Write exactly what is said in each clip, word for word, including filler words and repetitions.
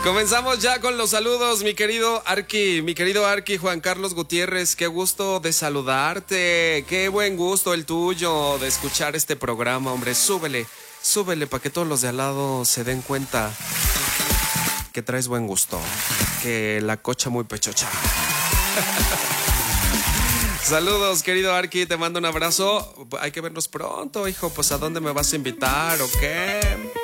Comenzamos ya con los saludos, mi querido Arqui, mi querido Arqui, Juan Carlos Gutiérrez, qué gusto de saludarte, qué buen gusto el tuyo de escuchar este programa, hombre, súbele, súbele para que todos los de al lado se den cuenta que traes buen gusto, que la cocha muy pechocha. Saludos, querido Arqui, te mando un abrazo, hay que vernos pronto, hijo, pues ¿a dónde me vas a invitar o qué?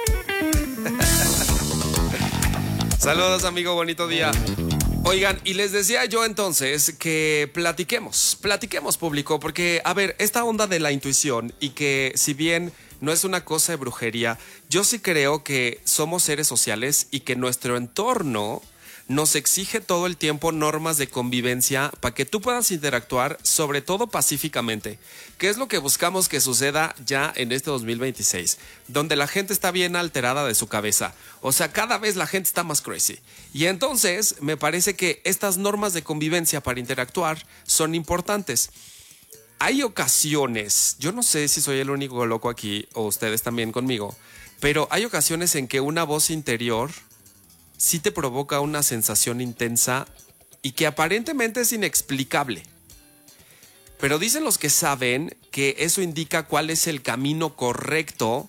Saludos, amigo, bonito día. Oigan, y les decía yo entonces que platiquemos, platiquemos, público, porque, a ver, esta onda de la intuición y que si bien no es una cosa de brujería, yo sí creo que somos seres sociales y que nuestro entorno nos exige todo el tiempo normas de convivencia para que tú puedas interactuar, sobre todo pacíficamente, que es lo que buscamos que suceda ya en este dos mil veintiséis, donde la gente está bien alterada de su cabeza. O sea, cada vez la gente está más crazy. Y entonces me parece que estas normas de convivencia para interactuar son importantes. Hay ocasiones, yo no sé si soy el único loco aquí o ustedes también conmigo, pero hay ocasiones en que una voz interior sí te provoca una sensación intensa y que aparentemente es inexplicable. Pero dicen los que saben que eso indica cuál es el camino correcto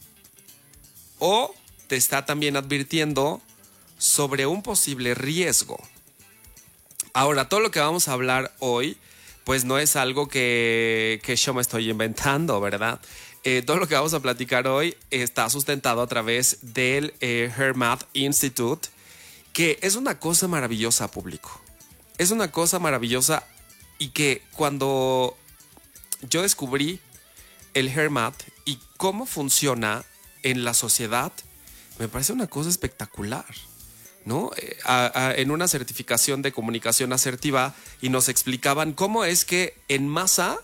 o te está también advirtiendo sobre un posible riesgo. Ahora, todo lo que vamos a hablar hoy, pues no es algo que, que yo me estoy inventando, ¿verdad? Eh, todo lo que vamos a platicar hoy está sustentado a través del eh, HearMath Institute, que es una cosa maravillosa, público. Es una cosa maravillosa y que cuando yo descubrí el HearMath y cómo funciona en la sociedad, me parece una cosa espectacular, ¿no? Eh, a, a, en una certificación de comunicación asertiva y nos explicaban cómo es que en masa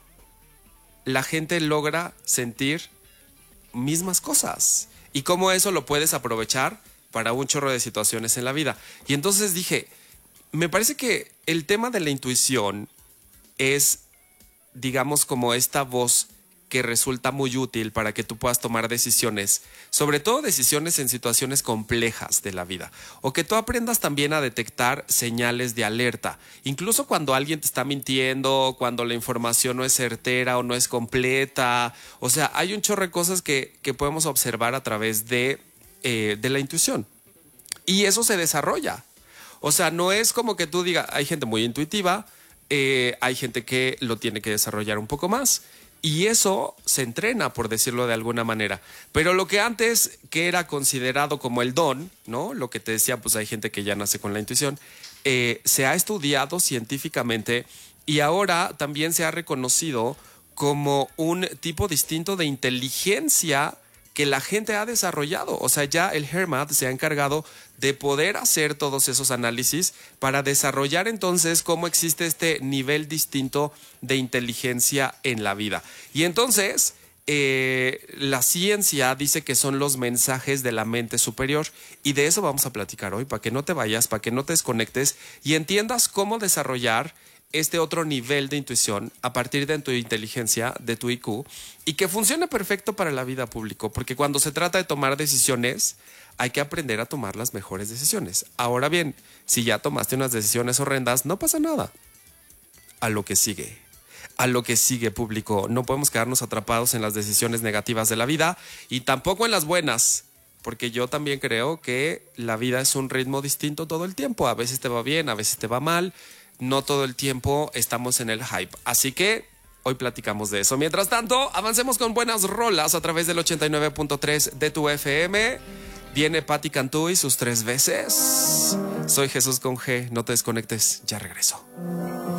la gente logra sentir mismas cosas y cómo eso lo puedes aprovechar para un chorro de situaciones en la vida. Y entonces dije, me parece que el tema de la intuición es, digamos, como esta voz que resulta muy útil para que tú puedas tomar decisiones, sobre todo decisiones en situaciones complejas de la vida, o que tú aprendas también a detectar señales de alerta, incluso cuando alguien te está mintiendo, cuando la información no es certera o no es completa. O sea, hay un chorro de cosas que, que podemos observar a través de, eh, de la intuición, y eso se desarrolla. O sea, no es como que tú digas, hay gente muy intuitiva, eh, hay gente que lo tiene que desarrollar un poco más. Y eso se entrena, por decirlo de alguna manera. Pero lo que antes que era considerado como el don, ¿no? Lo que te decía, pues hay gente que ya nace con la intuición, eh, se ha estudiado científicamente y ahora también se ha reconocido como un tipo distinto de inteligencia que la gente ha desarrollado. O sea, ya el HearMath se ha encargado de poder hacer todos esos análisis para desarrollar entonces cómo existe este nivel distinto de inteligencia en la vida. Y entonces eh, la ciencia dice que son los mensajes de la mente superior, y de eso vamos a platicar hoy, para que no te vayas, para que no te desconectes y entiendas cómo desarrollar este otro nivel de intuición a partir de tu inteligencia, de tu I Q, y que funcione perfecto para la vida, público, porque cuando se trata de tomar decisiones, hay que aprender a tomar las mejores decisiones. Ahora bien, si ya tomaste unas decisiones horrendas, no pasa nada. A lo que sigue, a lo que sigue, público. No podemos quedarnos atrapados en las decisiones negativas de la vida y tampoco en las buenas, porque yo también creo que la vida es un ritmo distinto todo el tiempo. A veces te va bien, a veces te va mal. No todo el tiempo estamos en el hype. Así que hoy platicamos de eso. Mientras tanto, avancemos con buenas rolas a través del ochenta y nueve punto tres de tu F M. Viene Patti Cantú y sus tres veces. Soy Jesús con G. No te desconectes, ya regreso.